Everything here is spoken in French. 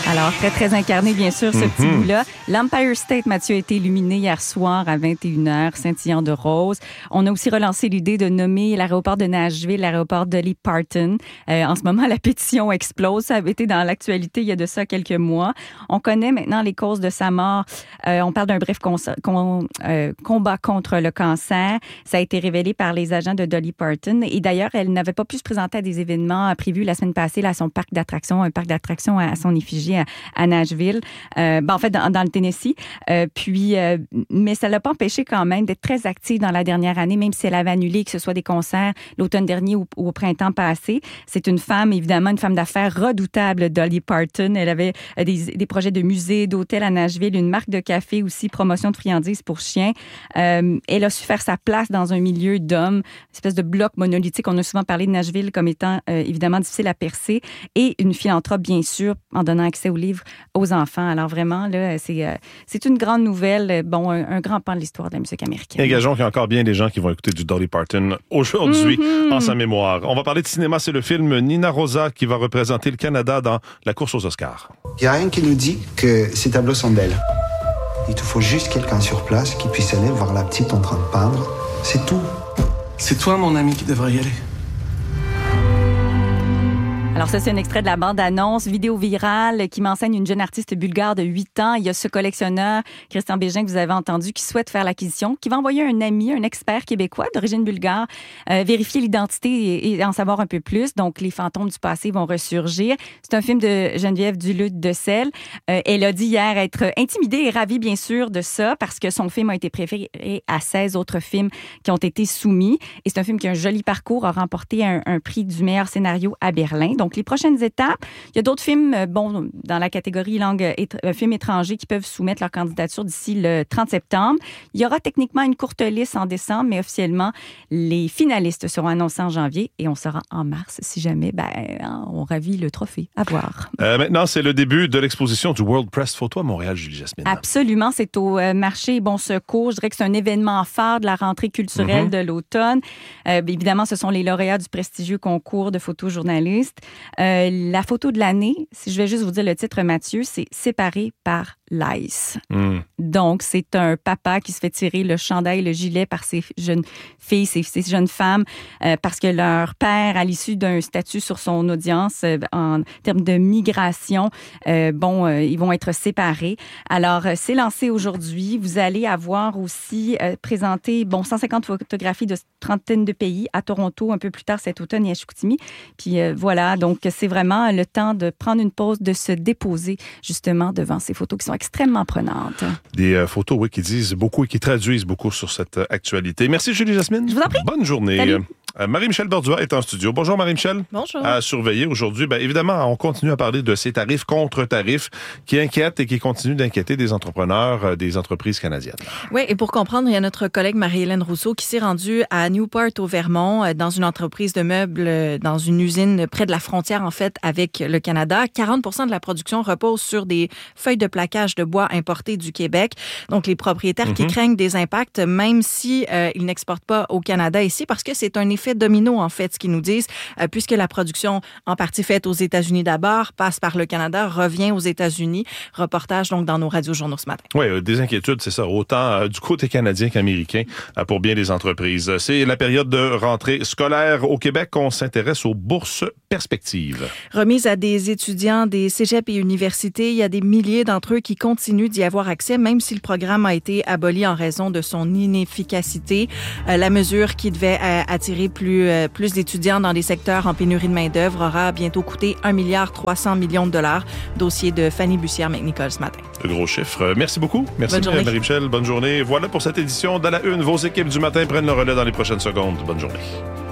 Alors, très, très incarné, bien sûr, ce petit bout-là. L'Empire State, Mathieu, a été illuminé hier soir à 21h, scintillant de rose. On a aussi relancé l'idée de nommer l'aéroport de Nashville l'aéroport Dolly Parton. En ce moment, la pétition explose. Ça avait été dans l'actualité il y a de ça quelques mois. On connaît maintenant les causes de sa mort. On parle d'un bref combat contre le cancer. Ça a été révélé par les agents de Dolly Parton. Et d'ailleurs, elle n'avait pas pu se présenter à des événements prévus la semaine passée là, à son parc d'attractions, un parc d'attractions à son effigie à Nashville, en fait, dans le Tennessee. Mais ça ne l'a pas empêché quand même d'être très active dans la dernière année, même si elle avait annulé que ce soit des concerts l'automne dernier ou au printemps passé. C'est une femme, évidemment, une femme d'affaires redoutable, Dolly Parton. Elle avait des projets de musée, d'hôtel à Nashville, une marque de café aussi, promotion de friandises pour chiens. Elle a su faire sa place dans un milieu d'hommes, une espèce de bloc monolithique. On a souvent parlé de Nashville comme étant évidemment difficile à percer, et une philanthrope, bien sûr, en donnant accès aux livres aux enfants. Alors vraiment, là, c'est une grande nouvelle, un grand pan de l'histoire de la musique américaine. Et gageons qu'il y a encore bien des gens qui vont écouter du Dolly Parton aujourd'hui en sa mémoire. On va parler de cinéma, c'est le film Nina Rosa qui va représenter le Canada dans la course aux Oscars. Il n'y a rien qui nous dit que ces tableaux sont d'elle. Il te faut juste quelqu'un sur place qui puisse aller voir la petite en train de peindre. C'est tout. C'est toi, mon ami, qui devrais y aller. Alors ça, c'est un extrait de la bande-annonce vidéo virale qui m'enseigne une jeune artiste bulgare de 8 ans. Il y a ce collectionneur, Christian Bégin, que vous avez entendu, qui souhaite faire l'acquisition, qui va envoyer un ami, un expert québécois d'origine bulgare, vérifier l'identité et en savoir un peu plus. Donc, les fantômes du passé vont ressurgir. C'est un film de Geneviève Duluth-Decelles. Elle a dit hier être intimidée et ravie, bien sûr, de ça, parce que son film a été préféré à 16 autres films qui ont été soumis. Et c'est un film qui a un joli parcours, a remporté un prix du meilleur scénario à Berlin. Donc, les prochaines étapes, il y a d'autres films, dans la catégorie films étrangers qui peuvent soumettre leur candidature d'ici le 30 septembre. Il y aura techniquement une courte liste en décembre, mais officiellement, les finalistes seront annoncés en janvier et on sera en mars si jamais on ravit le trophée. À voir. Maintenant, c'est le début de l'exposition du World Press Photo à Montréal, Julie Jasmine. Absolument, c'est au marché Bon Secours. Je dirais que c'est un événement phare de la rentrée culturelle de l'automne. Évidemment, ce sont les lauréats du prestigieux concours de photojournalistes. La photo de l'année, si je vais juste vous dire le titre, Mathieu, c'est Séparé par l'ICE. Donc, c'est un papa qui se fait tirer le chandail, le gilet par ses jeunes filles, ses jeunes femmes, parce que leur père, à l'issue d'un statut sur son audience, en termes de migration, ils vont être séparés. Alors, c'est lancé aujourd'hui. Vous allez avoir aussi présenté 150 photographies de trentaine de pays à Toronto un peu plus tard cet automne et à Chicoutimi. Puis voilà, donc c'est vraiment le temps de prendre une pause, de se déposer justement devant ces photos qui sont extrêmement prenantes. Des photos, qui disent beaucoup et qui traduisent beaucoup sur cette actualité. Merci Julie Jasmine. Je vous en prie. Bonne journée. Salut. Marie-Michel Bordua est en studio. Bonjour Marie-Michel. Bonjour. À surveiller aujourd'hui, évidemment, on continue à parler de ces tarifs contre tarifs qui inquiètent et qui continuent d'inquiéter des entrepreneurs, des entreprises canadiennes. Oui, et pour comprendre, il y a notre collègue Marie-Hélène Rousseau qui s'est rendue à Newport au Vermont dans une entreprise de meubles, dans une usine près de la frontière en fait avec le Canada. 40% de la production repose sur des feuilles de plaquage de bois importées du Québec. Donc les propriétaires qui craignent des impacts, même si ils n'exportent pas au Canada ici, parce que c'est un effet domino, en fait, ce qu'ils nous disent, puisque la production, en partie faite aux États-Unis d'abord, passe par le Canada, revient aux États-Unis. Reportage, donc, dans nos radiojournaux ce matin. Oui, des inquiétudes, c'est ça, autant du côté canadien qu'américain pour bien des entreprises. C'est la période de rentrée scolaire au Québec. On s'intéresse aux bourses perspectives. Remise à des étudiants des cégeps et universités, il y a des milliers d'entre eux qui continuent d'y avoir accès, même si le programme a été aboli en raison de son inefficacité. La mesure qui devait attirer plus d'étudiants dans des secteurs en pénurie de main-d'œuvre aura bientôt coûté 1,3 milliard. Dossier de Fanny Bussière-McNicol ce matin. De gros chiffres. Merci beaucoup. Merci Marie-Michel. Bonne journée. Voilà pour cette édition de la Une. Vos équipes du matin prennent le relais dans les prochaines secondes. Bonne journée.